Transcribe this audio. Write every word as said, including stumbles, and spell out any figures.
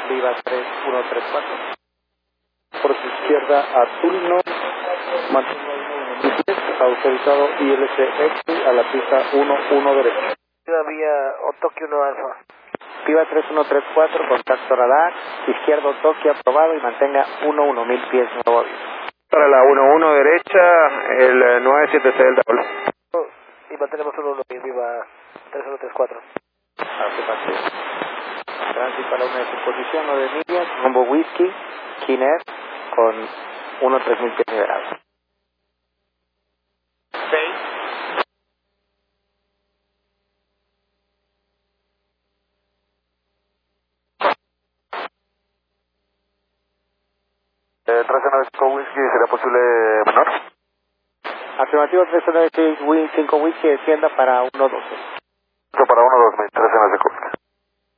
Viva tres uno tres cuatro. Por su izquierda a Tulno, mantenga uno uno mil pies, autorizado I L C X a la pista uno uno derecho. Viva vía Otoki uno Alfa. Viva tres uno tres cuatro, contacto radar, izquierdo Tokio aprobado y mantenga uno uno mil pies nuevo aviso. Para la uno uno derecha, el nueve siete seis del doble. Y mantenemos uno uno mil, Viva tres uno tres cuatro. Afirmativo. Tránsito a la una de su posición, nueve millas, rumbo whisky, Kinet, con uno tres mil pies liberados. seis. Eh, trece noventa y cinco whisky, ¿sería posible menor? Afirmativo trece noventa y seis, Win cinco whisky, descienda para uno doce. Para uno dos mil, trece noventa y cinco.